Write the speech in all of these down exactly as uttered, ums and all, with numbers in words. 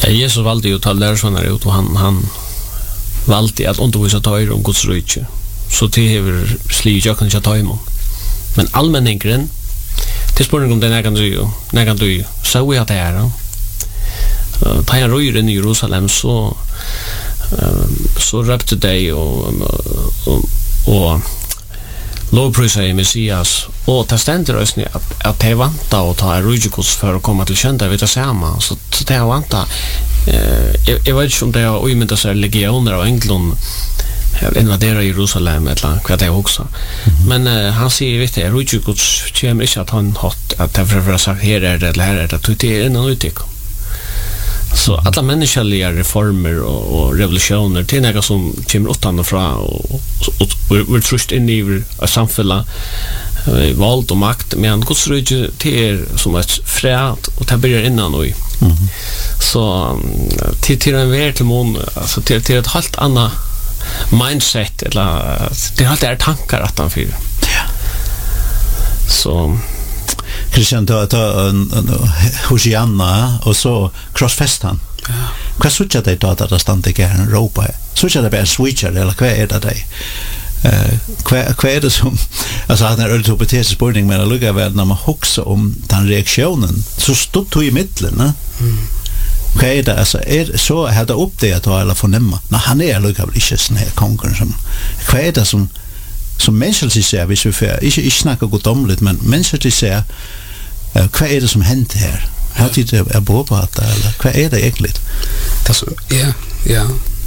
Jesus valde ju att ta lärsvänner ut och han, han valde att undervisa tar om Guds rike. Så det är slivet jag kan inte ta imot. Men allmänningen, till spårning om det när kan du, när kan du, så är det här. Ta en röjer in i Jerusalem så så röpte dig och och, och lovprisa i Messias och ta ständer oss att att det vanta och ta rujikos för att komma till kända vid det samma så det vanta eh jag vet inte om det är omynda så legioner och englon invadera Jerusalem eller vad det är också men uh, han säger vet det rujikos kommer inte att han hot att det för att sagt här är det eller här är det det är en utik. Så alla mänskliga reformer och, och revolutioner till något som kommer utan och fra och, och, och vi trust in i ett samhälle våld och makt men Guds rike till som ett fred och det börjar innan och mm. så till, till en värld till mån alltså till, till ett helt annat mindset eller det är allt är tankar att han fyller ja. Så Christian ta ta Hosianna och så crossfestan. Ja. Vad så tjata det att det stannar i Europa. Så tjata det bara switcher eller vad är det där? Eh vad vad är det som alltså han är öde hypotetisk spårning men jag luggar väl när man huxar om den reaktionen så stod du i mitten, va? Mm. Vad är det alltså är så hade upp det att eller förnämma. När han är luggar väl inte sån här konkurrens som vad är det som som människor ser hvis vi för inte inte snacka gudomligt men människor ser uh, vad är det som hänt här har det är påpassat eller vad är det egentligen alltså ja ja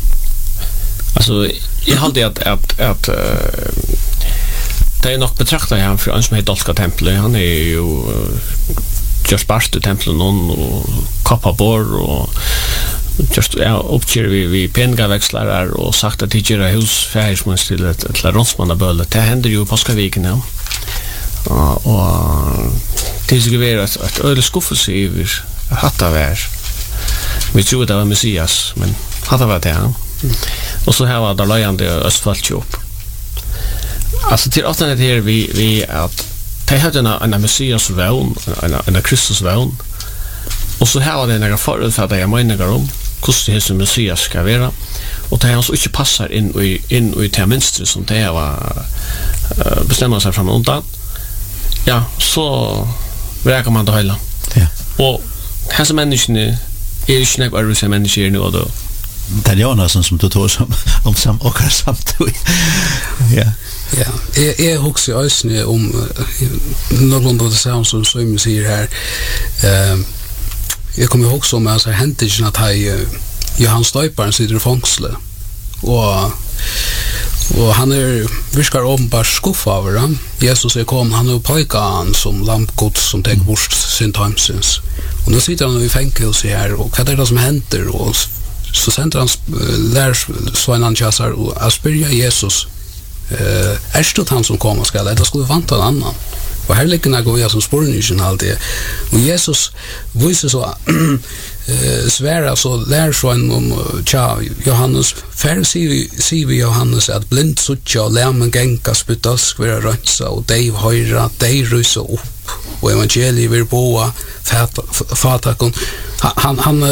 alltså jag hade att att att uh, det är nog betraktar jag för en som heter Dalska templet han är ju uh, just barst templet någon och kappabor och just ja uppkör vi vi pengaväxlar och sagt att det gör hus färgsmans till ett ett ronsmannabölle det händer ju på påskaviken nu och och det ska vara att öde skuffelse i hatta vär vi tror det var Messias men hatta var det mm. och så här var det lejande östfallköp alltså till åt det här vi vi att det hade en en Messias vän en en Kristus vän och så här var det några förutfattade jag menar om hur det som Messias ska vara och det han så inte passar in i in i det mönstret som det var uh, bestämma sig fram undan ja så verkar man det hela ja och här som människan är ju snäpp är det människor nu då italianer som du tog som om sam och samtidigt ja ja jag jag också ösnä om någon då det sounds som så mycket säger här eh jag kommer ihåg som alltså hände ju att han Johan Stoiparen sitter i fångsle och och han är viskar om bara skuffa över han Jesus är kom han och pojkan som lampgod som tar bort sin timesins och nu sitter han i fängelse här och vad är det som händer och så sänder han lär så en anchassar och aspiria Jesus eh är det han som kommer ska det skulle vanta en annan och här ligger några goda som spårningen alltid och Jesus visar så eh svära så lär så en om tja Johannes färsi ser vi Johannes att blind sucha och lämmen gänka spytas skvera rönsa och Dave höra Dave rusa upp och evangeliet vill boa fatakon han han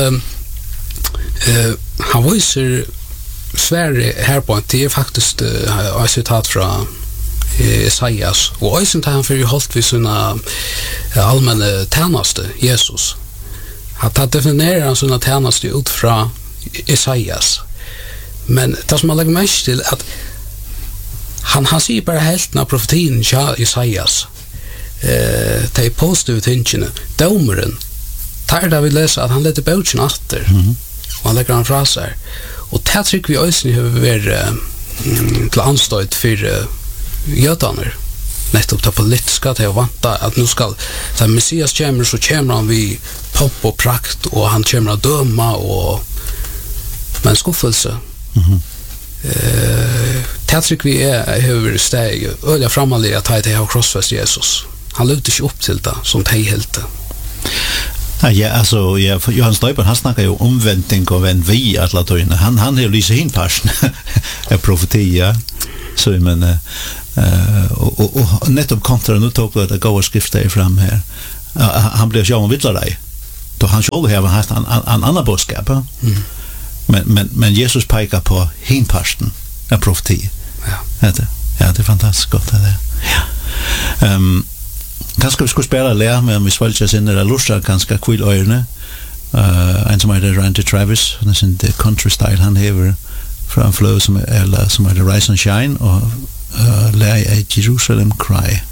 eh han visar Sverige här på det är faktiskt uh, ett citat från Esaias och ösen tar han för ju hållt vid sina uh, allmänna tjänaste Jesus att han definierar han sina tjänaste ut från Esaias men det som man lägger mest till att han, han säger bara hälften av profetin ja Esaias uh, det är positivt hinkene domaren tar där vi läser att han leder bauchen efter mm-hmm. och han lägger han fra sig och det tycker vi också har varit uh, till anstöd för uh, jötaner nettopp det politiska till att vanta att nu ska så Messias kommer så kommer han vid pomp och prakt och han kommer att döma och men skuffelse mm-hmm. uh, det tycker vi är hur steg öliga framåt att det har krossfäst Jesus han lutar sig upp till det som det helt Ja, ja, alltså ja, Johan Stoiparen han snackar ju om omvändning och vänd vi alla tøyne. Han han är ju lyser in passion. är profetia. Så men eh och och, och nettopp kontra nu tog det goda skrifter fram här. Uh, han blev ju om vittlar dig. då han själv har haft en, en, en annan budskap. Mm. Men, men, men Jesus pekar på hinparsten av profeti. Ja. Ja, det, ja, det är fantastiskt gott det där. Ja. Um, kanske vi skulle spela lär med om vi sväljer oss in i det lustra ganska kvill öjne. Uh, en som heter Randy Travis, han är sin The Country Style, han hever från flow som är, eller, som heter Rise and Shine och uh, lär i Jerusalem Cry.